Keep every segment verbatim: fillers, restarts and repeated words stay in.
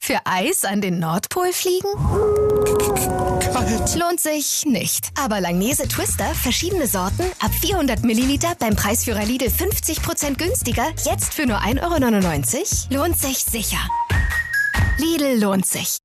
Für Eis an den Nordpol fliegen? Kalt. Lohnt sich nicht. Aber Langnese Twister, verschiedene Sorten, ab vierhundert Milliliter beim Preisführer Lidl fünfzig Prozent günstiger, jetzt für nur ein Euro neunundneunzig? Lohnt sich sicher. Lidl lohnt sich.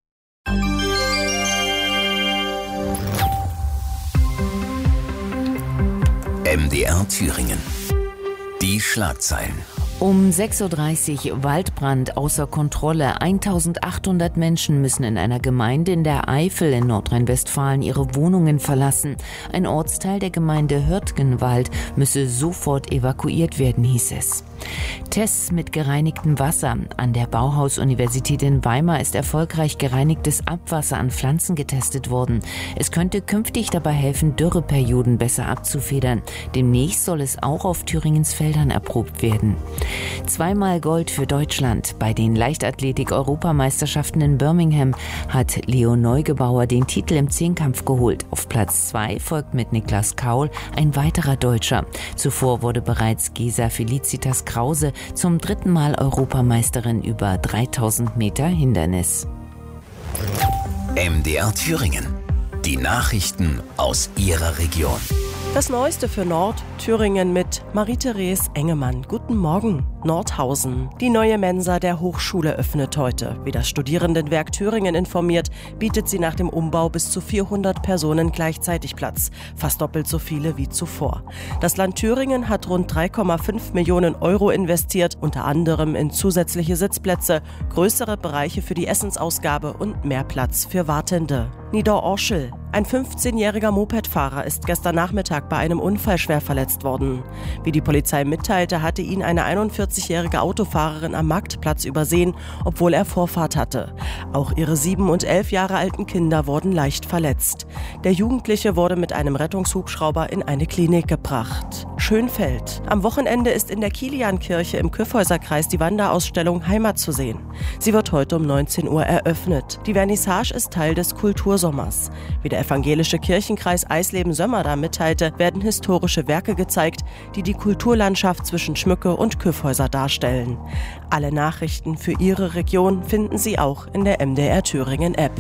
M D R Thüringen. Die Schlagzeilen. Um sechs Uhr dreißig Waldbrand außer Kontrolle. eintausendachthundert Menschen müssen in einer Gemeinde in der Eifel in Nordrhein-Westfalen ihre Wohnungen verlassen. Ein Ortsteil der Gemeinde Hürtgenwald müsse sofort evakuiert werden, hieß es. Tests mit gereinigtem Wasser. An der Bauhaus-Universität in Weimar ist erfolgreich gereinigtes Abwasser an Pflanzen getestet worden. Es könnte künftig dabei helfen, Dürreperioden besser abzufedern. Demnächst soll es auch auf Thüringens Feldern erprobt werden. Zweimal Gold für Deutschland. Bei den Leichtathletik-Europameisterschaften in Birmingham hat Leo Neugebauer den Titel im Zehnkampf geholt. Auf Platz zwei folgt mit Niklas Kaul ein weiterer Deutscher. Zuvor wurde bereits Gesa Felicitas Krause zum dritten Mal Europameisterin über dreitausend Meter Hindernis. M D R Thüringen. Die Nachrichten aus Ihrer Region. Das Neueste für Nordthüringen mit Marie-Therese Engemann. Guten Morgen. Nordhausen. Die neue Mensa der Hochschule öffnet heute. Wie das Studierendenwerk Thüringen informiert, bietet sie nach dem Umbau bis zu vierhundert Personen gleichzeitig Platz. Fast doppelt so viele wie zuvor. Das Land Thüringen hat rund drei Komma fünf Millionen Euro investiert, unter anderem in zusätzliche Sitzplätze, größere Bereiche für die Essensausgabe und mehr Platz für Wartende. Niederorschel. Ein fünfzehnjähriger Mopedfahrer ist gestern Nachmittag bei einem Unfall schwer verletzt worden. Wie die Polizei mitteilte, hatte ihn eine einundvierzigjährige Autofahrerin am Marktplatz übersehen, obwohl er Vorfahrt hatte. Auch ihre sieben und elf Jahre alten Kinder wurden leicht verletzt. Der Jugendliche wurde mit einem Rettungshubschrauber in eine Klinik gebracht. Schönfeld. Am Wochenende ist in der Kiliankirche im Kyffhäuserkreis die Wanderausstellung Heimat zu sehen. Sie wird heute um neunzehn Uhr eröffnet. Die Vernissage ist Teil des Kultursommers. Wie der evangelische Kirchenkreis Eisleben-Sömmerda mitteilte, werden historische Werke gezeigt, die die Kulturlandschaft zwischen Schmücke und Kyffhäuser darstellen. Alle Nachrichten für Ihre Region finden Sie auch in der M D R Thüringen App.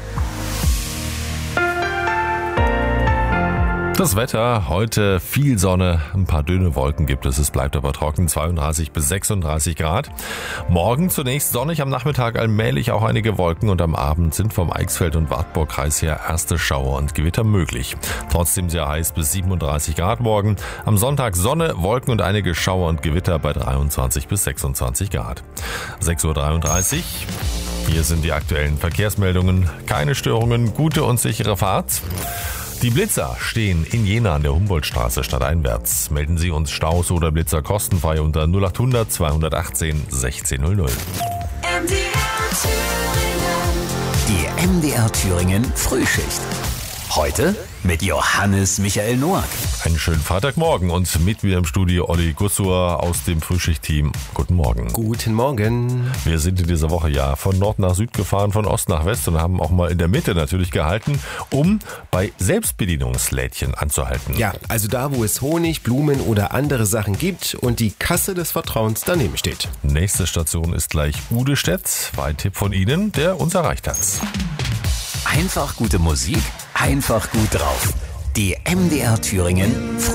Das Wetter, heute viel Sonne, ein paar dünne Wolken gibt es, es bleibt aber trocken, zweiunddreißig bis sechsunddreißig Grad. Morgen zunächst sonnig, am Nachmittag allmählich auch einige Wolken und am Abend sind vom Eichsfeld- und Wartburgkreis her erste Schauer und Gewitter möglich. Trotzdem sehr heiß bis siebenunddreißig Grad morgen. Am Sonntag Sonne, Wolken und einige Schauer und Gewitter bei dreiundzwanzig bis sechsundzwanzig Grad. sechs Uhr dreiunddreißig. Hier sind die aktuellen Verkehrsmeldungen. Keine Störungen, gute und sichere Fahrt. Die Blitzer stehen in Jena an der Humboldtstraße stadteinwärts. Melden Sie uns Staus oder Blitzer kostenfrei unter null achthundert zweihundertachtzehn sechzehn null null. M D R Thüringen. Die M D R Thüringen Frühschicht. Heute mit Johannes Michael Noack. Einen schönen Freitagmorgen und mit mir im Studio Olli Gussur aus dem Frühschicht-Team. Guten Morgen. Guten Morgen. Wir sind in dieser Woche ja von Nord nach Süd gefahren, von Ost nach West und haben auch mal in der Mitte natürlich gehalten, um bei Selbstbedienungslädchen anzuhalten. Ja, also da, wo es Honig, Blumen oder andere Sachen gibt und die Kasse des Vertrauens daneben steht. Nächste Station ist gleich Udestedt. War ein Tipp von Ihnen, der uns erreicht hat. Einfach gute Musik, einfach gut drauf. Die M D R Thüringen Frühschicht.